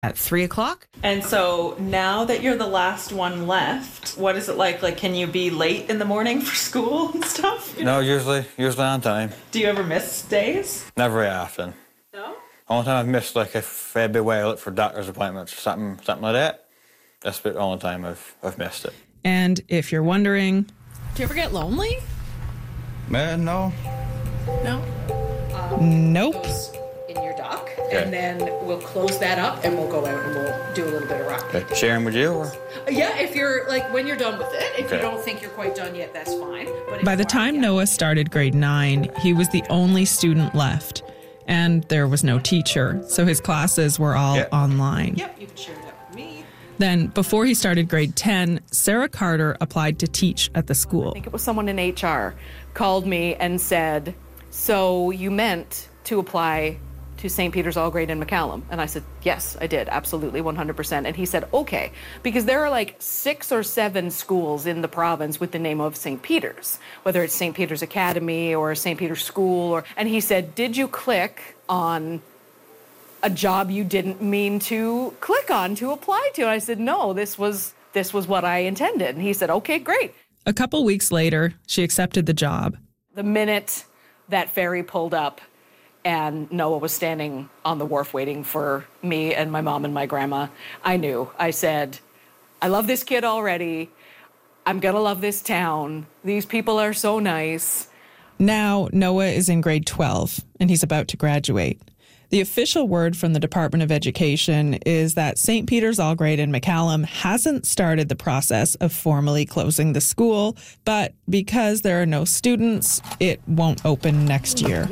at 3 o'clock. And so now that you're the last one left, what is it like? Like, can you be late in the morning for school and stuff? No, usually on time. Do you ever miss days? Never very often. No? Only time I've missed, like, if I'd be way late for doctor's appointments or something like that. That's the only time I've missed it. And if you're wondering, do you ever get lonely? Man, no. No? Nope. In your dock, Okay. and then we'll close that up and we'll go out and we'll do a little bit of rock. Okay. Sharing with you? Or? Yeah, if you're like, when you're done with it, if Okay. you don't think you're quite done yet, that's fine. But if by the you are, time yeah. Noah started grade 9, he was the only student left. And there was no teacher, so his classes were all online. Yep, you can share that with me. Then, before he started grade 10, Sarah Carter applied to teach at the school. I think it was someone in HR called me and said, so you meant to apply to St. Peter's All Grade in McCallum? And I said, yes, I did, absolutely, 100%. And he said, okay, because there are like 6 or 7 schools in the province with the name of St. Peter's, whether it's St. Peter's Academy or St. Peter's School. And he said, did you click on a job you didn't mean to click on to apply to? And I said, no, this was what I intended. And he said, okay, great. A couple weeks later, she accepted the job. The minute that ferry pulled up and Noah was standing on the wharf waiting for me and my mom and my grandma, I knew. I said, I love this kid already. I'm going to love this town. These people are so nice. Now, Noah is in grade 12, and he's about to graduate. The official word from the Department of Education is that St. Peter's All Grade in McCallum hasn't started the process of formally closing the school, but because there are no students, it won't open next year.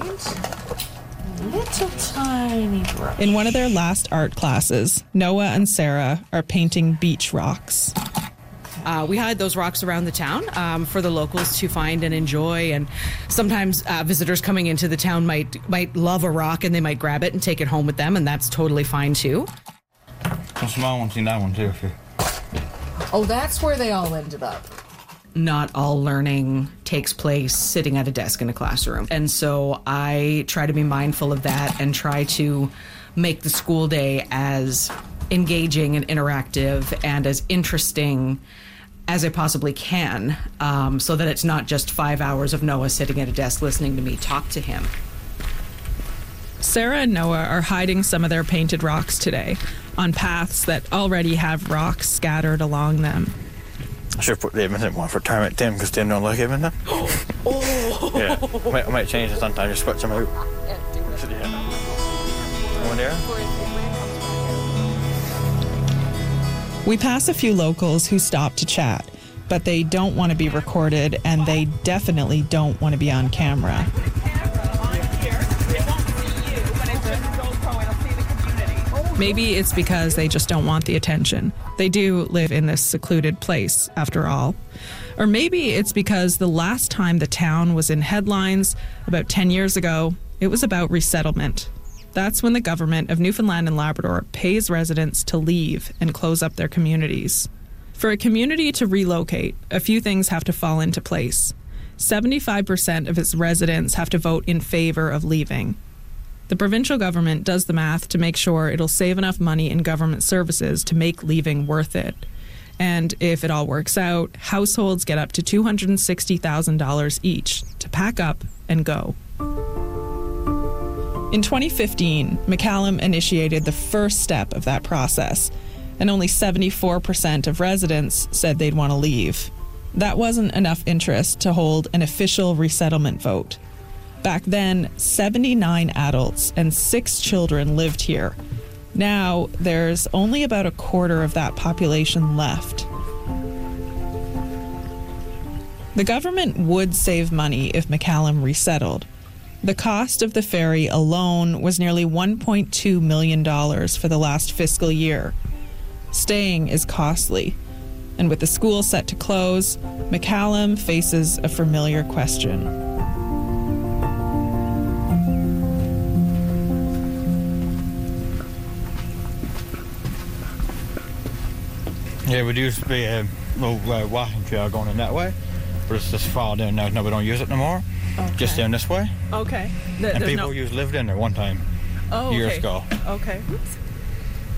Little tiny brush. In one of their last art classes, Noah and Sarah are painting beach rocks. We hide those rocks around the town for the locals to find and enjoy. And sometimes visitors coming into the town might love a rock and they might grab it and take it home with them, and that's totally fine too. A small one, seen that one too. Oh, that's where they all ended up. Not all learning takes place sitting at a desk in a classroom. And so I try to be mindful of that and try to make the school day as engaging and interactive and as interesting as I possibly can, so that it's not just 5 hours of Noah sitting at a desk listening to me talk to him. Sarah and Noah are hiding some of their painted rocks today on paths that already have rocks scattered along them. I should put them in one for retirement Tim, because Tim don't like him in there. Oh! Yeah, I might change it sometime, just switch them out. One there? We pass a few locals who stop to chat, but they don't want to be recorded, and they definitely don't want to be on camera. Maybe it's because they just don't want the attention. They do live in this secluded place, after all. Or maybe it's because the last time the town was in headlines, about 10 years ago, it was about resettlement. That's when the government of Newfoundland and Labrador pays residents to leave and close up their communities. For a community to relocate, a few things have to fall into place. 75% of its residents have to vote in favor of leaving. The provincial government does the math to make sure it'll save enough money in government services to make leaving worth it. And if it all works out, households get up to $260,000 each to pack up and go. In 2015, McCallum initiated the first step of that process, and only 74% of residents said they'd want to leave. That wasn't enough interest to hold an official resettlement vote. Back then, 79 adults and 6 children lived here. Now, there's only about a quarter of that population left. The government would save money if McCallum resettled. The cost of the ferry alone was nearly $1.2 million for the last fiscal year. Staying is costly, and with the school set to close, McCallum faces a familiar question. Yeah, we used to be a little walking trail going in that way, but it's just far down now. No, we don't use it no more. Okay. Just down this way. Okay. And people used lived in there one time, years ago. Okay. Oops.